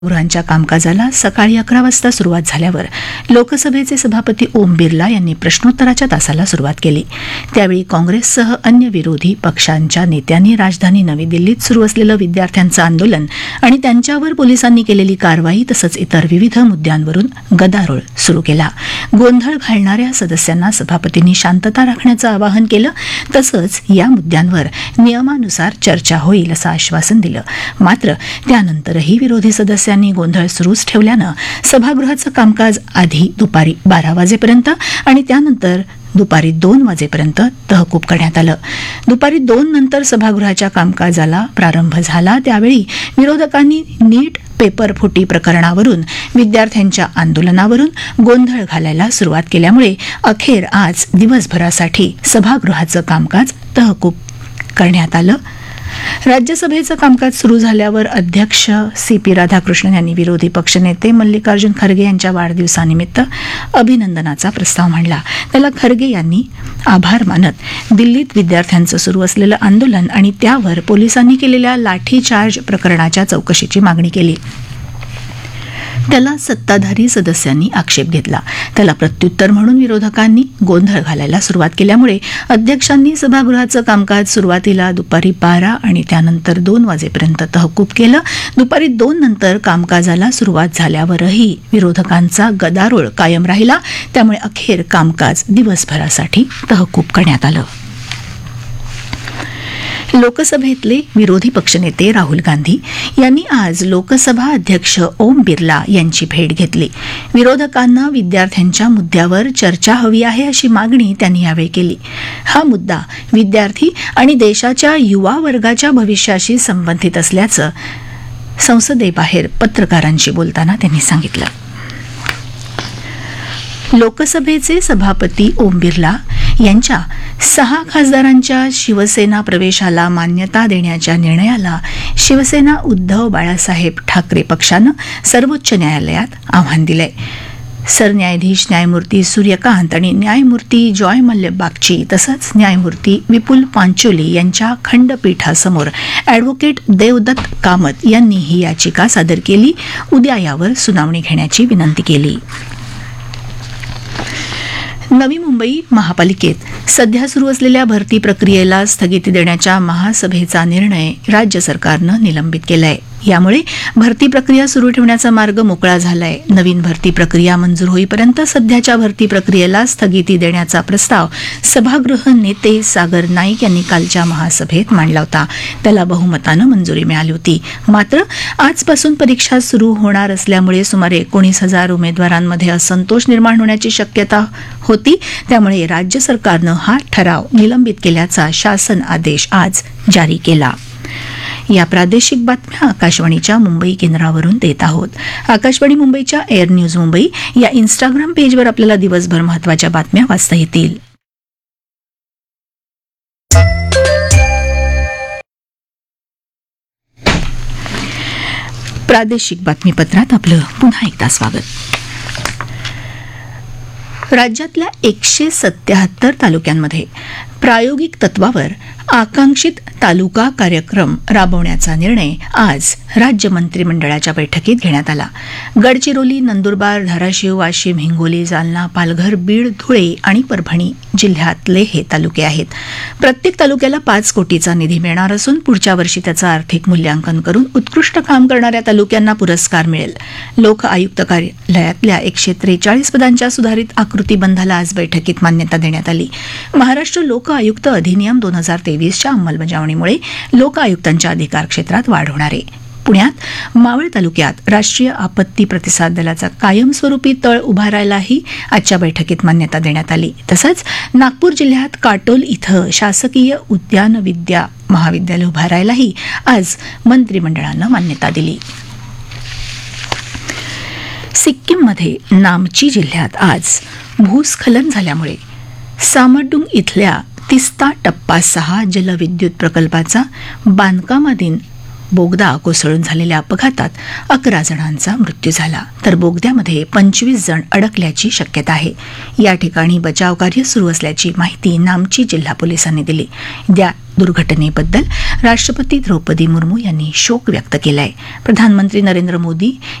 गृहांच्या कामकाजाला सकाळी 11 वाजता सुरुवात झाल्यावर लोकसभेचे सभापती ओम बिर्ला यांनी प्रश्नोत्तराच्या तासाला सुरुवात केली. त्यावेळी काँग्रेससह अन्य विरोधी पक्षांच्या नेत्यांनी राजधानी नवी दिल्लीत सुरू असलेलं विद्यार्थ्यांचं आंदोलन आणि त्यांच्यावर पोलिसांनी केलेली कारवाई तसंच इतर विविध मुद्द्यांवरून गदारोळ सुरू केला. गोंधळ घालणाऱ्या सदस्यांना सभापतींनी शांतता राखण्याचं आवाहन केलं. तसंच या मुद्द्यांवर नियमानुसार चर्चा होईल असं आश्वासन दिलं. मात्र त्यानंतरही विरोधी सदस्य गोंधळ सुरूच ठेवल्यानं सभागृहाचं कामकाज आधी दुपारी 12 वाजेपर्यंत आणि त्यानंतर दुपारी 2 वाजेपर्यंत तहकूब करण्यात आलं. दुपारी 2 नंतर सभागृहाच्या कामकाजाला प्रारंभ झाला. त्यावेळी विरोधकांनी नीट पेपर फुटी प्रकरणावरून विद्यार्थ्यांच्या आंदोलनावरून गोंधळ घालायला सुरुवात केल्यामुळे अखेर आज दिवसभरासाठी सभागृहाचं कामकाज तहकूब करण्यात आलं. राज्यसभेचं कामकाज सुरू झाल्यावर अध्यक्ष सी.पी. राधाकृष्णन यांनी विरोधी पक्षनेते मल्लिकार्जुन खरगे यांच्या वाढदिवसानिमित्त अभिनंदनाचा प्रस्ताव मांडला. त्याला खरगे यांनी आभार मानत दिल्लीत विद्यार्थ्यांचं सुरू असलेलं आंदोलन आणि त्यावर पोलिसांनी केलेल्या लाठीचार्ज प्रकरणाच्या चौकशीची मागणी केली. त्याला सत्ताधारी सदस्यांनी आक्षेप घेतला. त्याला प्रत्युत्तर म्हणून विरोधकांनी गोंधळ घालायला सुरुवात केल्यामुळे अध्यक्षांनी सभागृहाचं कामकाज सुरुवातीला दुपारी 12 आणि त्यानंतर 2 वाजेपर्यंत तहकूब केलं. दुपारी 2 नंतर कामकाजाला सुरुवात झाल्यावरही विरोधकांचा गदारोळ कायम राहिला. त्यामुळे अखेर कामकाज दिवसभरासाठी तहकूब करण्यात आलं. लोकसभेतले विरोधी पक्षनेते राहुल गांधी यांनी आज लोकसभा अध्यक्ष ओम बिर्ला यांची भेट घेतली. विरोधकांना विद्यार्थ्यांच्या मुद्द्यावर चर्चा हवी आहे अशी मागणी त्यांनी यावेळी केली. हा मुद्दा विद्यार्थी आणि देशाच्या युवा वर्गाच्या भविष्याशी संबंधित असल्याचं संसदेबाहेर पत्रकारांशी बोलताना त्यांनी सांगितलं. लोकसभेचे सभापती ओम बिर्ला यांच्या 6 खासदारांच्या शिवसेना प्रवेशाला मान्यता देण्याच्या निर्णयाला शिवसेना उद्धव बाळासाहेब ठाकरे पक्षानं सर्वोच्च न्यायालयात आव्हान दिलंय. सरन्यायाधीश न्यायमूर्ती सूर्यकांत आणि न्यायमूर्ती जॉय मल्य बागची तसंच न्यायमूर्ती विपुल पांचोली यांच्या खंडपीठासमोर अॅडव्होकेट देवदत्त कामत यांनी ही याचिका सादर केली. उद्या यावर सुनावणी घेण्याची विनंती केली. नवी मुंबई महापालिकेत सध्या सुरू असलेल्या भरती प्रक्रियेला स्थगिती देण्याच्या महासभेचा निर्णय राज्य सरकारनं निलंबित केलाय. यामुळे भरती प्रक्रिया सुरू ठेवण्याचा मार्ग मोकळा झालाय. नवीन भरती प्रक्रिया मंजूर होईपर्यंत सध्याच्या भरती प्रक्रियेला स्थगिती देण्याचा प्रस्ताव सभागृह नेते सागर नाईक यांनी कालच्या महासभेत मांडला होता. त्याला बहुमतानं मंजुरी मिळाली होती. मात्र आजपासून परीक्षा सुरू होणार असल्यामुळे सुमारे 19,000 उमेदवारांमध्ये असंतोष निर्माण होण्याची शक्यता होती. त्यामुळे राज्य सरकारनं हा ठराव निलंबित केल्याचा शासन आदेश आज जारी केला. या प्रादेशिक बातम्या आकाशवाणीच्या मुंबई केंद्रावरून देत आहोत. आकाशवाणी मुंबईच्या एअर न्यूज मुंबई या इंस्टाग्राम पेजवर आपल्याला दिवसभर महत्त्वाच्या बातम्या वाचता येतील. प्रादेशिक बातमीपत्रात आपलं पुन्हा एकदा स्वागत. राज्यातल्या 177 तालुक्यांमध्ये प्रायोगिक तत्वावर आकांक्षित तालुका कार्यक्रम राबवण्याचा निर्णय आज राज्य मंत्रिमंडळाच्या बैठकीत घेण्यात आला. गडचिरोली, नंदुरबार, धाराशिव, वाशिम, हिंगोली, जालना, पालघर, बीड, धुळे आणि परभणी जिल्ह्यातले हे तालुके आहेत. प्रत्येक तालुक्याला 5 कोटीचा निधी मिळणार असून पुढच्या वर्षी त्याचं आर्थिक मूल्यांकन करून उत्कृष्ट काम करणाऱ्या तालुक्यांना पुरस्कार मिळेल. लोक आयुक्त कार्यालयातल्या 143 पदांच्या सुधारित आकृतीबंधाला आज बैठकीत मान्यता देण्यात आली. महाराष्ट्र लोक आयुक्त अधिनियम 2023च्या अंमलबजावणीमुळे लोक आयुक्तांच्या अधिकार क्षेत्रात वाढ होणार आहे. पुण्यात मावळ तालुक्यात राष्ट्रीय आपत्ती प्रतिसाद दलाचा कायमस्वरूपी तळ उभारायलाही आजच्या बैठकीत मान्यता देण्यात आली. तसंच नागपूर जिल्ह्यात काटोल इथं शासकीय उद्यान विद्या महाविद्यालय उभारायलाही आज मंत्रिमंडळानं मान्यता दिली. सिक्कीममध्ये नामची जिल्ह्यात आज भूस्खलन झाल्यामुळे सामडुंग इथल्या तिस्ता टप्पा 6 जलविद्युत प्रकल्पाचा बांधकामाधीन बोगदा कोसळून झालेल्या अपघातात 11 जणांचा मृत्यू झाला, तर बोगद्यामध्ये 25 जण अडकल्याची शक्यता आहे. या ठिकाणी बचाव कार्य सुरू असल्याची माहिती नामची जिल्हा पोलिसांनी दिली. दुर्घटनेबद्दल राष्ट्रपती द्रौपदी मुर्मू यांनी शोक व्यक्त केलाय. प्रधानमंत्री नरेंद्र मोदी